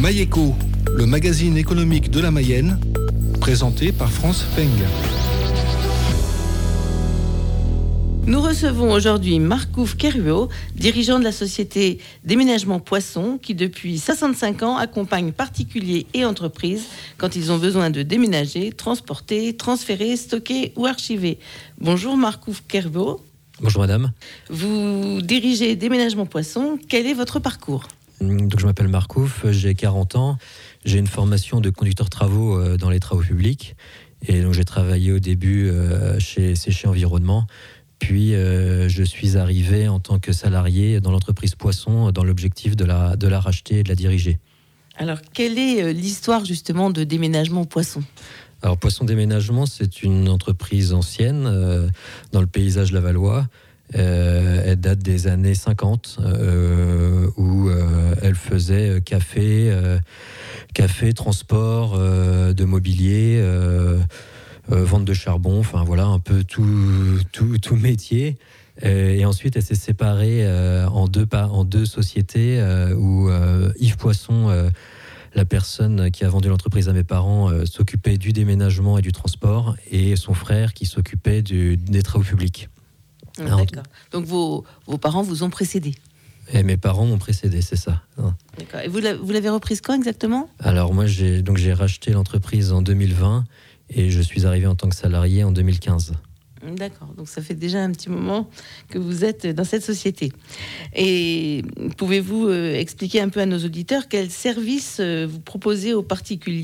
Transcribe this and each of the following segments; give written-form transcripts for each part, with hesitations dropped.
Maïeco, le magazine économique de la Mayenne, présenté par France Feng. Nous recevons aujourd'hui Marcouf Keruo, dirigeant de la société Déménagement Poisson, qui depuis 65 ans accompagne particuliers et entreprises quand ils ont besoin de déménager, transporter, transférer, stocker ou archiver. Bonjour Marcouf Keruo. Bonjour madame. Vous dirigez Déménagement Poisson. Quel est votre parcours ? Donc, je m'appelle Marcouf, j'ai 40 ans, j'ai une formation de conducteur travaux dans les travaux publics et donc j'ai travaillé au début chez Séché Environnement, puis je suis arrivé en tant que salarié dans l'entreprise Poisson dans l'objectif de la racheter et de la diriger. Alors, quelle est l'histoire justement de Déménagement Poisson ? Alors Poisson Déménagement, c'est une entreprise ancienne dans le paysage lavallois. Elle date des années 50 où elle faisait café, transport de mobilier, vente de charbon, enfin voilà un peu tout métier. Et ensuite elle s'est séparée en deux sociétés où Yves Poisson, la personne qui a vendu l'entreprise à mes parents, s'occupait du déménagement et du transport, et son frère qui s'occupait des travaux publics. D'accord. Donc vos parents vous ont précédé. Et mes parents m'ont précédé, c'est ça. D'accord. Et vous l'avez reprise quand exactement ? Alors moi j'ai racheté l'entreprise en 2020 et je suis arrivé en tant que salarié en 2015. D'accord, donc ça fait déjà un petit moment que vous êtes dans cette société. Et pouvez-vous expliquer un peu à nos auditeurs quels services vous proposez aux particuliers ?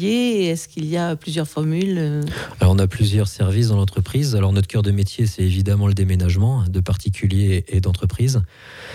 Est-ce qu'il y a plusieurs formules ? Alors on a plusieurs services dans l'entreprise. Alors notre cœur de métier, c'est évidemment le déménagement de particuliers et d'entreprises.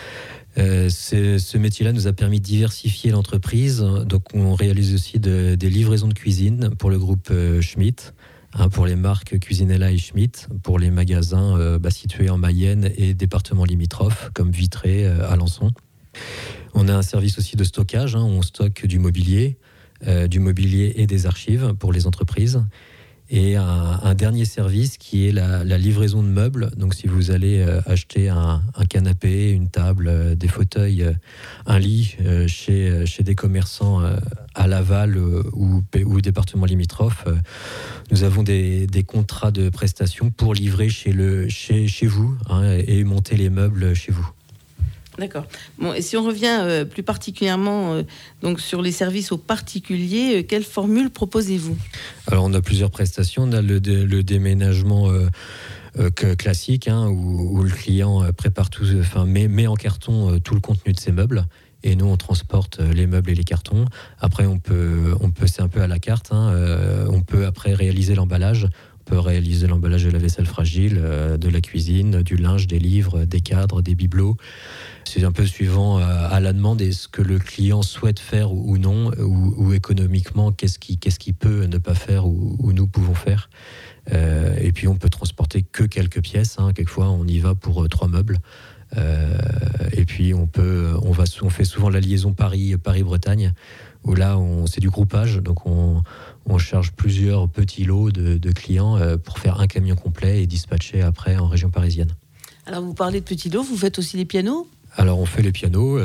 Ce métier-là nous a permis de diversifier l'entreprise. Donc on réalise aussi des livraisons de cuisine pour le groupe Schmitt, pour les marques Cuisinella et Schmitt, pour les magasins situés en Mayenne et départements limitrophes comme Vitré, Alençon. On a un service aussi de stockage, où on stocke du mobilier et des archives pour les entreprises. Et un dernier service qui est la livraison de meubles. Donc si vous allez acheter un canapé, une table, des fauteuils, un lit chez des commerçants à Laval ou département limitrophe, nous avons des contrats de prestation pour livrer chez vous et monter les meubles chez vous. D'accord. Bon, et si on revient plus particulièrement donc sur les services aux particuliers, quelle formule proposez-vous ? Alors on a plusieurs prestations. On a le déménagement classique, où le client prépare tout, met en carton tout le contenu de ses meubles. Et nous, on transporte les meubles et les cartons. Après, on peut c'est un peu à la carte. On peut après réaliser l'emballage. On peut réaliser l'emballage de la vaisselle fragile, de la cuisine, du linge, des livres, des cadres, des bibelots. C'est un peu suivant à la demande et ce que le client souhaite faire ou non, ou économiquement, qu'est-ce qu'il peut ne pas faire ou nous pouvons faire. Et puis, on peut transporter que quelques pièces. Quelquefois, on y va pour 3 meubles. Et puis on fait souvent la liaison Paris-Bretagne, où là c'est du groupage, donc on charge plusieurs petits lots de clients pour faire un camion complet et dispatcher après en région parisienne. Alors vous parlez de petits lots, vous faites aussi les pianos ? Alors on fait les pianos,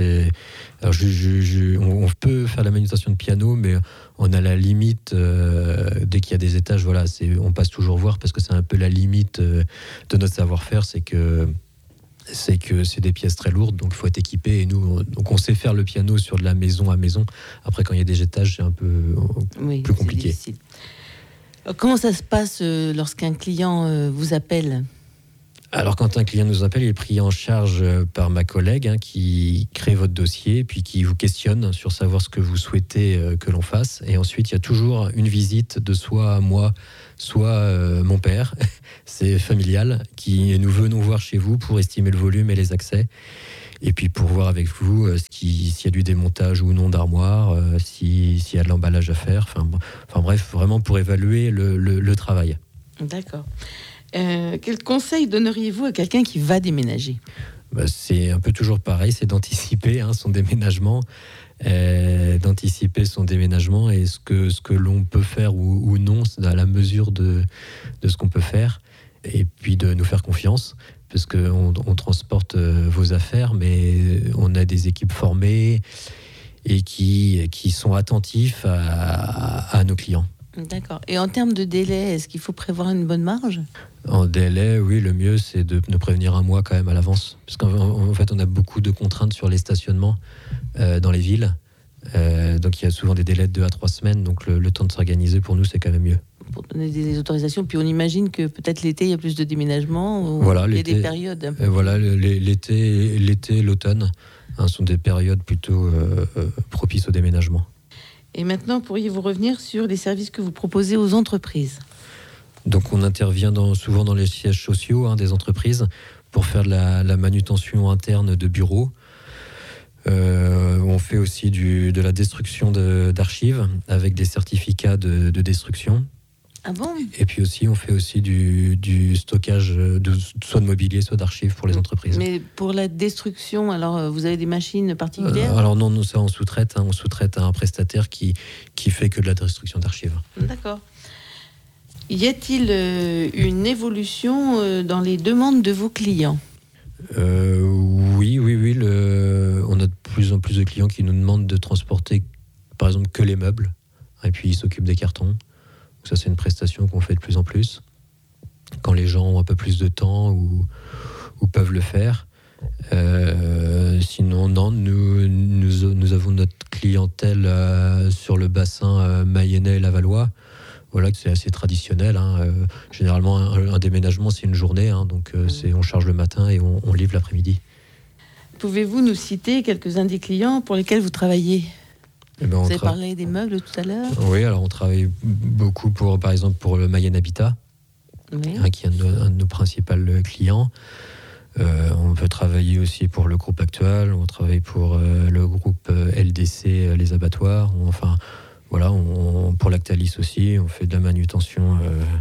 on peut faire la manutention de pianos, mais on a la limite, dès qu'il y a des étages, on passe toujours voir, parce que c'est un peu la limite de notre savoir-faire, c'est que c'est des pièces très lourdes, donc il faut être équipé. Et nous, on sait faire le piano sur de la maison à maison. Après, quand il y a des étages, c'est un peu plus compliqué. Comment ça se passe lorsqu'un client vous appelle ? Alors, quand un client nous appelle, il est pris en charge par ma collègue qui crée votre dossier, puis qui vous questionne sur savoir ce que vous souhaitez que l'on fasse. Et ensuite, il y a toujours une visite de soit moi, soit mon père, c'est familial, qui nous venons voir chez vous pour estimer le volume et les accès. Et puis pour voir avec vous s'il y a du démontage ou non d'armoire, s'il y a de l'emballage à faire. Enfin bref, vraiment pour évaluer le travail. D'accord. Quel conseil donneriez-vous à quelqu'un qui va déménager ? C'est un peu toujours pareil, c'est d'anticiper son déménagement. D'anticiper son déménagement et ce que l'on peut faire ou non, c'est à la mesure de ce qu'on peut faire, et puis de nous faire confiance, parce qu'on transporte vos affaires, mais on a des équipes formées et qui sont attentifs à nos clients. D'accord. Et en termes de délai, est-ce qu'il faut prévoir une bonne marge ? En délai, oui, le mieux, c'est de nous prévenir un mois quand même à l'avance. Parce qu'en fait, on a beaucoup de contraintes sur les stationnements dans les villes. Donc, il y a souvent des délais de 2 à 3 semaines. Donc, le temps de s'organiser, pour nous, c'est quand même mieux. Pour donner des autorisations. Puis, on imagine que peut-être l'été, il y a plus de déménagements. Voilà, il y a des périodes. Voilà, l'été, l'automne sont des périodes plutôt propices au déménagement. Et maintenant, pourriez-vous revenir sur les services que vous proposez aux entreprises ? Donc on intervient souvent dans les sièges sociaux des entreprises pour faire de la manutention interne de bureaux. On fait aussi de la destruction d'archives avec des certificats de destruction. Ah bon ? Et puis aussi, on fait aussi du stockage soit de mobilier, soit d'archives pour les entreprises. Mais pour la destruction, alors vous avez des machines particulières ? Alors non, ça on sous-traite. On sous-traite à un prestataire qui fait que de la destruction d'archives. D'accord. Y a-t-il une évolution dans les demandes de vos clients ? Oui. On a de plus en plus de clients qui nous demandent de transporter, par exemple, que les meubles. Et puis ils s'occupent des cartons. Ça, c'est une prestation qu'on fait de plus en plus. Quand les gens ont un peu plus de temps ou peuvent le faire. Sinon, non, nous avons notre clientèle sur le bassin mayennais et lavallois. Voilà, c'est assez traditionnel. Généralement, un déménagement, c'est une journée. Donc, on charge le matin et on livre l'après-midi. Pouvez-vous nous citer quelques-uns des clients pour lesquels vous travaillez ? Vous avez parlé des meubles tout à l'heure. Oui, alors on travaille beaucoup par exemple pour le Mayenne Habitat, qui est un de nos principaux clients. On peut travailler aussi pour le groupe Actual, on travaille pour le groupe LDC, les abattoirs. Pour Lactalis aussi, on fait de la manutention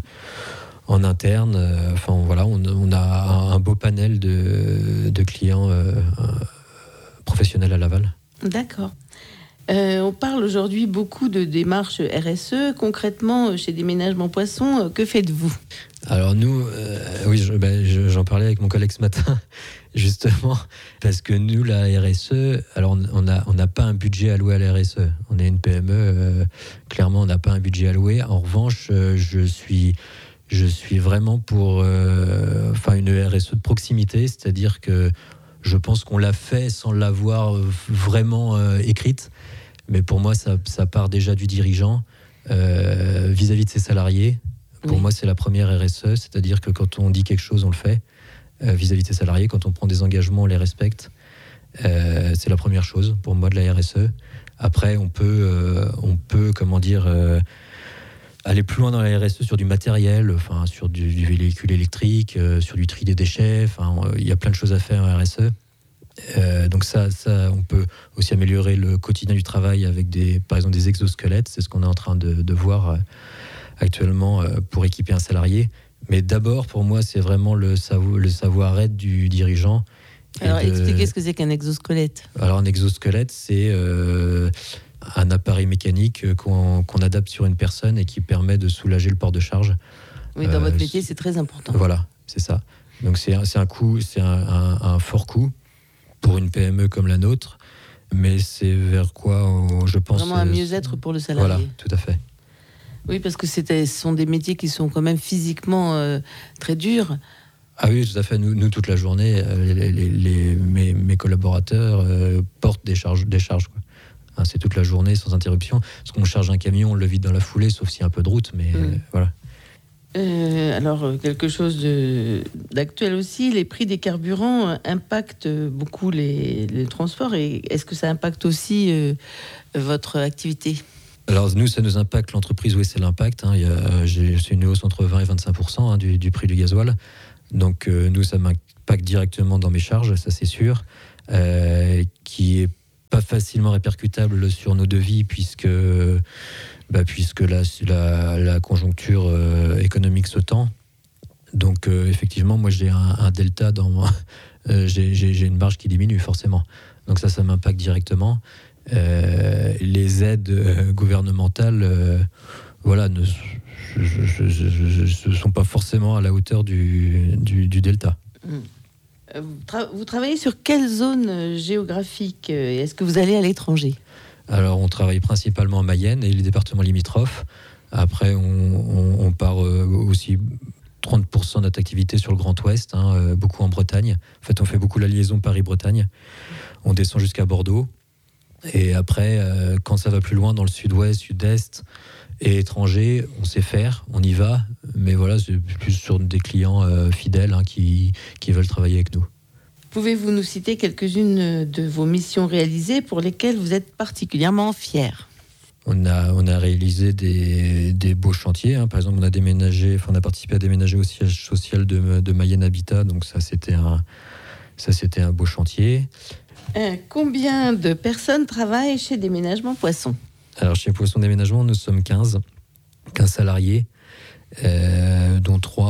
en interne. On a un beau panel de clients professionnels à Laval. D'accord. On parle aujourd'hui beaucoup de démarches RSE. Concrètement, chez Déménagement Poisson, que faites-vous ? Alors nous, j'en parlais avec mon collègue ce matin, justement, parce que nous, la RSE, alors on n'a pas un budget alloué à la RSE. On est une PME, clairement, on n'a pas un budget alloué. En revanche, je suis vraiment pour une RSE de proximité, c'est-à-dire que je pense qu'on l'a fait sans l'avoir vraiment écrite. Mais pour moi, ça part déjà du dirigeant vis-à-vis de ses salariés. Pour moi, c'est la première RSE, c'est-à-dire que quand on dit quelque chose, on le fait vis-à-vis de ses salariés. Quand on prend des engagements, on les respecte. C'est la première chose pour moi de la RSE. Après, on peut aller plus loin dans la RSE sur du matériel, sur du véhicule électrique, sur du tri des déchets. Il y a plein de choses à faire en RSE. Donc ça, on peut aussi améliorer le quotidien du travail avec par exemple des exosquelettes. C'est ce qu'on est en train de voir actuellement pour équiper un salarié. Mais d'abord, pour moi, c'est vraiment le savoir-être du dirigeant. Alors, expliquez ce que c'est qu'un exosquelette. Alors, un exosquelette, c'est un appareil mécanique qu'on adapte sur une personne et qui permet de soulager le port de charge. Oui, dans votre métier, c'est très important. Voilà, c'est ça. Donc, c'est un fort coût pour une PME comme la nôtre, mais c'est vers quoi je pense... Vraiment un mieux-être pour le salarié. Voilà, tout à fait. Oui, parce que ce sont des métiers qui sont quand même physiquement très durs. Ah oui, tout à fait. Nous toute la journée, mes collaborateurs portent des charges quoi. C'est toute la journée sans interruption. Parce qu'on charge un camion, on le vide dans la foulée, sauf s'il y a un peu de route, mais voilà. Alors, quelque chose d'actuel aussi, les prix des carburants impactent beaucoup les transports. Et est-ce que ça impacte aussi votre activité ? Alors nous, ça nous impacte, l'entreprise, oui, c'est l'impact. C'est une hausse entre 20 et 25% du prix du gasoil. Donc nous, ça m'impacte directement dans mes charges, ça c'est sûr, qui est pas facilement répercutable sur nos devis puisque la conjoncture économique se tend. Donc effectivement, moi j'ai un delta j'ai une marge qui diminue forcément. Donc ça m'impacte directement. Les aides gouvernementales, ne sont pas forcément à la hauteur du delta. Vous travaillez sur quelle zone géographique ? Est-ce que vous allez à l'étranger ? Alors, on travaille principalement en Mayenne et les départements limitrophes. Après, on part aussi 30% de notre activité sur le Grand Ouest, beaucoup en Bretagne. En fait, on fait beaucoup la liaison Paris-Bretagne. On descend jusqu'à Bordeaux. Et après, quand ça va plus loin, dans le sud-ouest, sud-est et étranger, on sait faire, on y va. Mais voilà, c'est plus sur des clients fidèles qui veulent travailler avec nous. Pouvez-vous nous citer quelques-unes de vos missions réalisées pour lesquelles vous êtes particulièrement fiers ? On a réalisé des beaux chantiers. Par exemple, on a participé à déménager au siège social de Mayenne Habitat. Donc ça, c'était un beau chantier. Combien de personnes travaillent chez Déménagement Poisson ? Alors, chez Poisson Déménagement, nous sommes 15 salariés, dont 3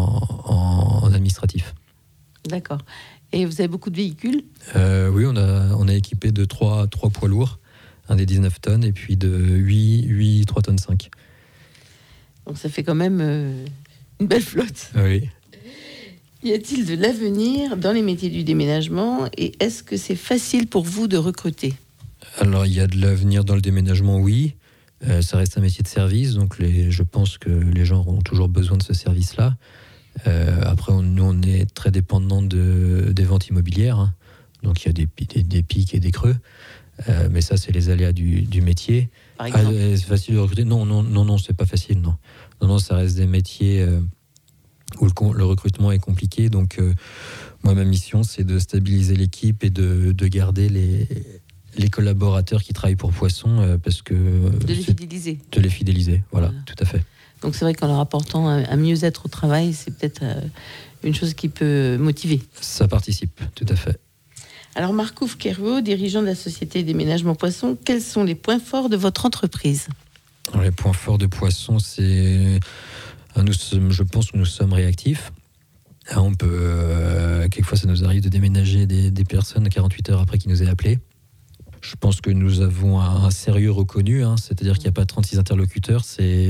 en administratif. D'accord. Et vous avez beaucoup de véhicules ? Oui, on a équipé de 3 poids lourds, un des 19 tonnes, et puis de 8 3 tonnes 5. Donc ça fait quand même une belle flotte. Oui. Y a-t-il de l'avenir dans les métiers du déménagement et est-ce que c'est facile pour vous de recruter ? Alors, il y a de l'avenir dans le déménagement, oui. Ça reste un métier de service, donc je pense que les gens auront toujours besoin de ce service-là. Après, nous, on est très dépendant des ventes immobilières. Donc, il y a des pics et des creux. Mais ça, c'est les aléas du métier. Par exemple. C'est facile de recruter ? Non, c'est pas facile, non. Non, ça reste des métiers où le recrutement est compliqué. Donc, moi, ma mission, c'est de stabiliser l'équipe et de garder les collaborateurs qui travaillent pour Poisson, parce que... De les fidéliser. De les fidéliser, voilà, tout à fait. Donc, c'est vrai qu'en leur apportant un mieux-être au travail, c'est peut-être une chose qui peut motiver. Ça participe, tout à fait. Alors, Marcouf Kerouac, dirigeant de la société Déménagement Poisson, quels sont les points forts de votre entreprise ? Alors, les points forts de Poisson, c'est... je pense que nous sommes réactifs. On peut... quelquefois, ça nous arrive de déménager des personnes 48 heures après qu'ils nous aient appelés. Je pense que nous avons un sérieux reconnu, c'est-à-dire qu'il n'y a pas 36 interlocuteurs.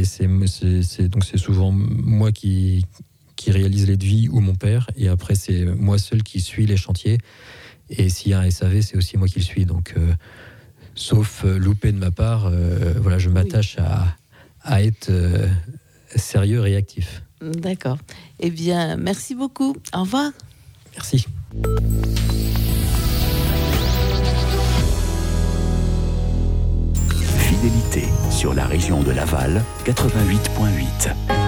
Donc c'est souvent moi qui réalise les devis ou mon père. Et après, c'est moi seul qui suis les chantiers. Et s'il y a un SAV, c'est aussi moi qui le suis. Donc, sauf loupé de ma part, je m'attache à être sérieux, réactif. D'accord. Eh bien, merci beaucoup. Au revoir. Merci. Fidélité sur la région de Laval, 88.8.